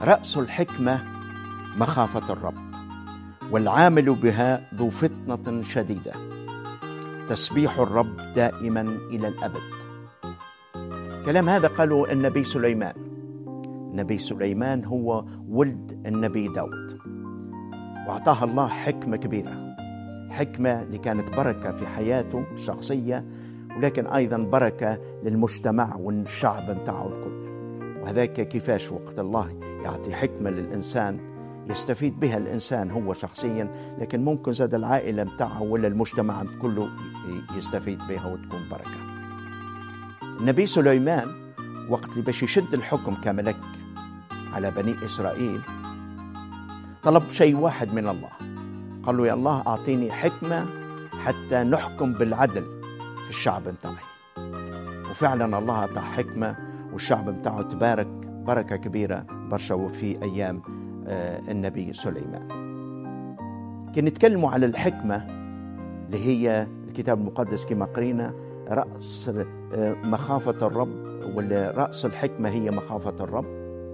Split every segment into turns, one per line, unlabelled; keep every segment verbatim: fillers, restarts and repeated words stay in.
رأس الحكمة مخافة الرب، والعامل بها ذو فطنة شديدة. تسبيح الرب دائما إلى الأبد. كلام هذا قاله النبي سليمان. النبي سليمان هو ولد النبي داود، وأعطاه الله حكمة كبيرة، حكمة اللي كانت بركة في حياته الشخصية، ولكن أيضا بركة للمجتمع والشعب متاعه الكل. وهذاك كيفاش وقت الله يعطي حكمة للإنسان يستفيد بها الإنسان هو شخصيا، لكن ممكن زاد العائلة متاعه ولا المجتمع كله يستفيد بها وتكون بركة. النبي سليمان وقت اللي باش يشد الحكم كملك على بني إسرائيل طلب شيء واحد من الله، قال له: يا الله أعطيني حكمة حتى نحكم بالعدل في الشعب متاعي. وفعلا الله أعطاه حكمة، والشعب متاعه تبارك بركة كبيرة برشا في أيام النبي سليمان. كنا نتكلموا على الحكمة اللي هي الكتاب المقدس كما قرينا رأس مخافة الرب، ولا رأس الحكمة هي مخافة الرب.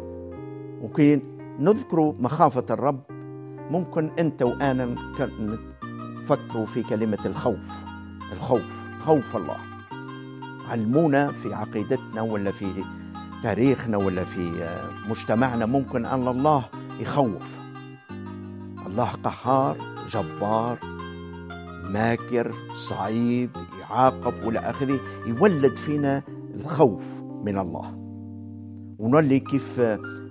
وكي نذكر مخافة الرب ممكن أنت وأنا نفكروا في كلمة الخوف. الخوف خوف الله. علمونا في عقيدتنا ولا في تاريخنا ولا في مجتمعنا ممكن أن الله يخوف. الله قهار، جبار، ماكر، صعيد، يعاقب ولا آخره، يولد فينا الخوف من الله، ونولي كيف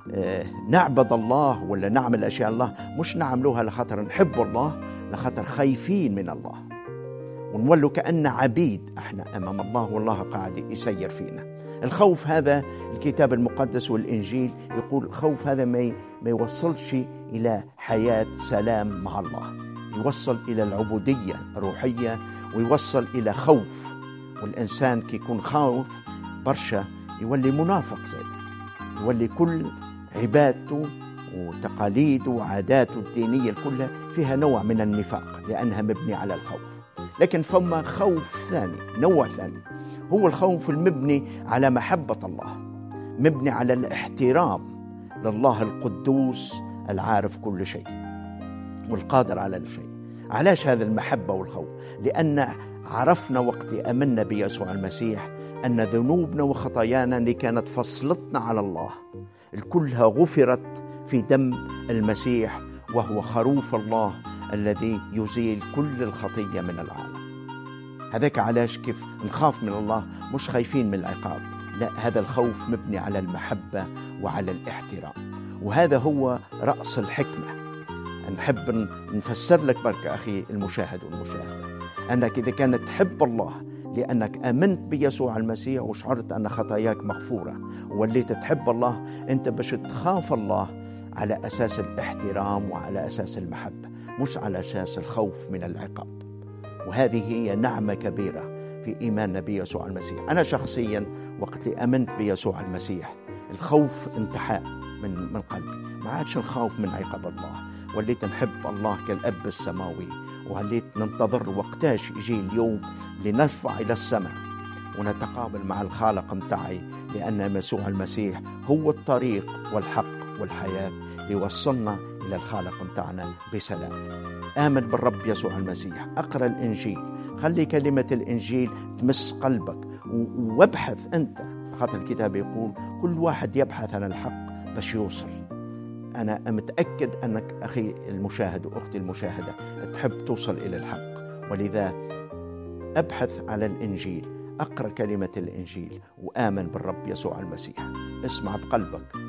نعبد الله ولا نعمل أشياء الله مش نعملوها لخاطر نحب الله، لخاطر خايفين من الله، ونولوا كأن عبيد احنا أمام الله والله قاعد يسير فينا. الخوف هذا الكتاب المقدس والإنجيل يقول الخوف هذا ما ما يوصلش إلى حياة سلام مع الله، يوصل إلى العبودية الروحية، ويوصل إلى خوف. والإنسان كي يكون خاوف برشا يولي منافق زي، يولي كل عبادته وتقاليده وعاداته الدينية كلها فيها نوع من النفاق لأنها مبني على الخوف. لكن فما خوف ثاني، نوع ثاني، هو الخوف المبني على محبة الله، مبني على الاحترام لله القدوس العارف كل شيء والقادر على كل شيء. علاش هذا المحبة والخوف؟ لأن عرفنا وقت أمنا بيسوع المسيح أن ذنوبنا وخطايانا اللي كانت فصلتنا على الله الكلها غفرت في دم المسيح، وهو خروف الله الذي يزيل كل الخطية من العالم. هذاك علاش كيف نخاف من الله، مش خايفين من العقاب، لا، هذا الخوف مبني على المحبة وعلى الاحترام. وهذا هو رأس الحكمة. نحب نفسر لك بركة أخي المشاهد والمشاهدة، أنك إذا كانت تحب الله لأنك أمنت بيسوع المسيح وشعرت أن خطاياك مغفورة ووليت تحب الله، أنت باش تخاف الله على أساس الاحترام وعلى أساس المحبة، مش على أساس الخوف من العقاب. وهذه هي نعمة كبيرة في إيماننا بيسوع المسيح. أنا شخصيا وقت أمنت بيسوع المسيح الخوف انتحى من من قلبي، ما عادش نخاف من عقاب الله، وليت نحب الله كالأب السماوي، ووليت ننتظر وقتاش يجي اليوم لنرفع إلى السماء ونتقابل مع الخالق متاعي، لأن يسوع المسيح هو الطريق والحق والحياة ليوصلنا إلى الخالق متاعنا بسلام. آمن بالرب يسوع المسيح، أقرأ الإنجيل، خلي كلمة الإنجيل تمس قلبك، وابحث أنت، خاطر الكتاب يقول كل واحد يبحث عن الحق باش يوصل. أنا متأكد أنك أخي المشاهد وأختي المشاهدة تحب توصل إلى الحق، ولذا أبحث على الإنجيل، أقرأ كلمة الإنجيل، وآمن بالرب يسوع المسيح، اسمع بقلبك